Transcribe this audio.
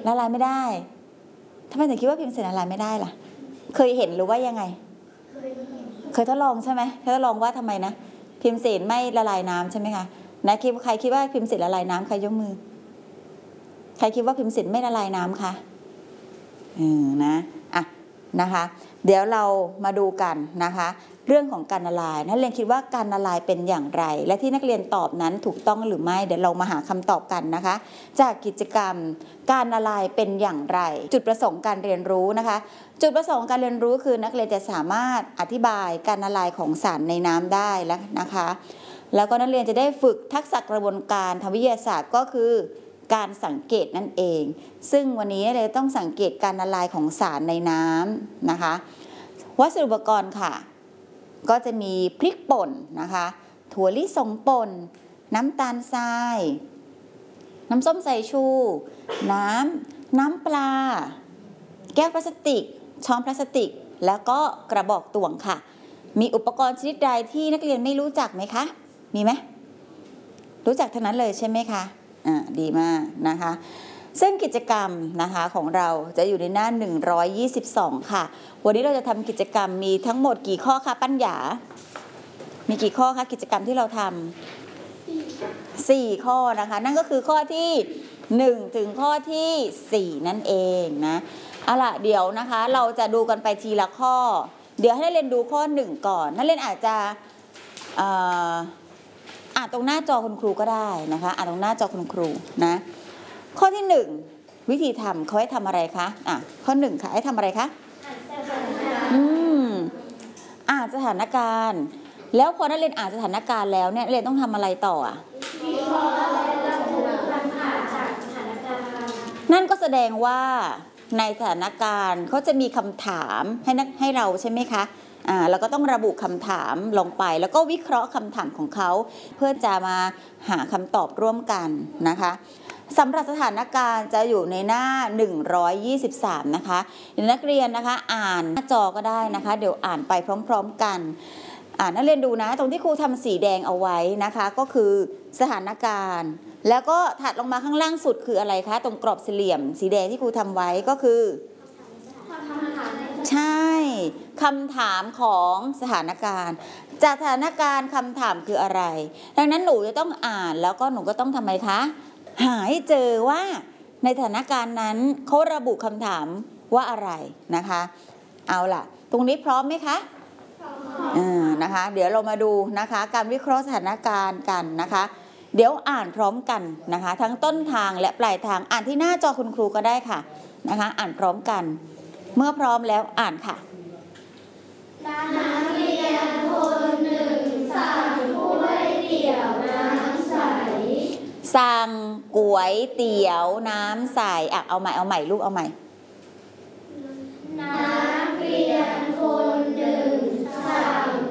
ละลายไม่ได้ทำไมถึงคิดว่าพิมพ์เสนละลายไม่ได้ล่ะเคยเห็นหรือว่ายังไงเคยทดลองใช่ไหมเคยทดลองว่าทำไมนะพิมพ์เสนไม่ละลายน้ำใช่ไหมคะนะใครคิดว่าพิมพ์เสนละลายน้ำใครยกมือใครคิดว่าพิมพ์เสนไม่ละลายน้ำคะนะนะคะ เดี๋ยวเรามาดูกันนะคะเรื่องของการละลายนักเรียนคิดว่าการละลายเป็นอย่างไรและที่นักเรียนตอบนั้นถูกต้องหรือไม่เดี๋ยวเรามาหาคำตอบกันนะคะจากกิจกรรมการละลายเป็นอย่างไรจุดประสงค์การเรียนรู้นะคะจุดประสงค์การเรียนรู้คือนักเรียนจะสามารถอธิบายการละลายของสารในน้ำได้แล้วนะคะแล้วก็นักเรียนจะได้ฝึกทักษะกระบวนการทางวิทยาศาสตร์ก็คือการสังเกตนั่นเองซึ่งวันนี้เราต้องสังเกตการละลายของสารในน้ำนะคะวัสดุอุปกรณ์ค่ะก็จะมีพริกป่นนะคะถั่วลิสงป่นน้ำตาลทรายน้ำส้มสายชูน้ำปลาแก้วพลาสติกช้อนพลาสติกแล้วก็กระบอกตวงค่ะมีอุปกรณ์ชนิดใดที่นักเรียนไม่รู้จักไหมคะมีไหมรู้จักทั้งนั้นเลยใช่ไหมคะดีมากนะคะซึ่งกิจกรรมนะคะของเราจะอยู่ในหน้า122ค่ะวันนี้เราจะทำกิจกรรมมีทั้งหมดกี่ข้อคะปัญญามีกี่ข้อคะกิจกรรมที่เราทำ4ข้อนะคะนั่นก็คือข้อที่1ถึงข้อที่4นั่นเองนะเอาล่ะเดี๋ยวนะคะเราจะดูกันไปทีละข้อเดี๋ยวให้นักเรียนดูข้อ1ก่อนนักเรียนอาจจะอ่านตรงหน้าจอคุณครูก็ได้นะคะอ่านตรงหน้าจอคุณครูนะข้อที่1วิธีทำเขาให้ทำอะไรคะข้อ1ค่ะให้ทำอะไรคะอ่านสถานการณ์แล้วพอนักเรียนอ่านสถานการณ์แล้วเนี่ยนักเรียนต้องทำอะไรต่อนั่นก็แสดงว่าในสถานการณ์เขาจะมีคำถามให้เราใช่ไหมคะเราก็ต้องระบุคำถามลงไปแล้วก็วิเคราะห์คำถามของเขาเพื่อจะมาหาคำตอบร่วมกันนะคะสำหรับสถานการณ์จะอยู่ในหน้า123นะคะนักเรียนนะคะอ่านหน้าจอก็ได้นะคะเดี๋ยวอ่านไปพร้อมๆกันนักเรียนดูนะตรงที่ครูทำสีแดงเอาไว้นะคะก็คือสถานการณ์แล้วก็ถัดลงมาข้างล่างสุดคืออะไรคะตรงกรอบสี่เหลี่ยมสีแดงที่ครูทำไว้ก็คือใช่คำถามของสถานการณ์จากสถานการณ์คำถามคืออะไรดังนั้นหนูจะต้องอ่านแล้วก็หนูก็ต้องทำไมคะหาให้เจอว่าในสถานการณ์นั้นเขาระบุคำถามว่าอะไรนะคะเอาล่ะตรงนี้พร้อมไหมคะนะคะเดี๋ยวเรามาดูนะคะการวิเคราะห์สถานการณ์กันนะคะเดี๋ยวอ่านพร้อมกันนะคะทั้งต้นทางและปลายทางอ่านที่หน้าจอคุณครูก็ได้ค่ะนะคะอ่านพร้อมกันเมื่อพร้อมแล้วอ่านค่ะนักเรียนคนหนึ่งสั่งก๋วยเตี๋ยวน้ำใสสั่งก๋วยเตี๋ยวน้ำใสเอาใหม่ลูกเอาใหม่นั